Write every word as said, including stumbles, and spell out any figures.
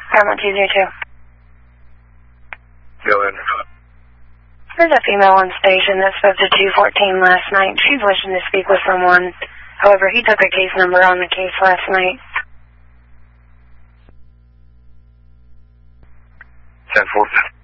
Paramount two zero two. Go ahead. There's a female on station that spoke to two fourteen last night. She's wishing to speak with someone. However, he took a case number on the case last night. ten four.